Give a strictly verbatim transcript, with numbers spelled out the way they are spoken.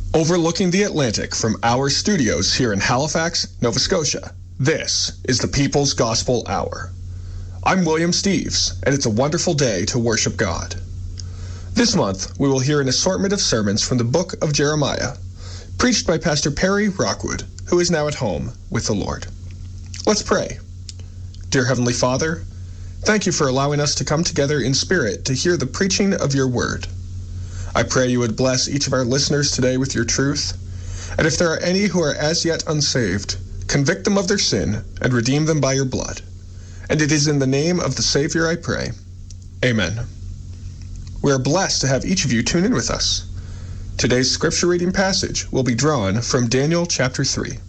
Overlooking the Atlantic from our studios here in Halifax, Nova Scotia, this is the People's Gospel Hour. I'm William Steves, and it's a wonderful day to worship God. This month, we will hear an assortment of sermons from the book of Jeremiah, preached by Pastor Perry Rockwood, who is now at home with the Lord. Let's pray. Dear Heavenly Father, thank you for allowing us to come together in spirit to hear the preaching of your word. I pray you would bless each of our listeners today with your truth, and if there are any who are as yet unsaved, convict them of their sin and redeem them by your blood. And it is in the name of the Savior I pray. Amen. We are blessed to have each of you tune in with us. Today's scripture reading passage will be drawn from Daniel chapter three.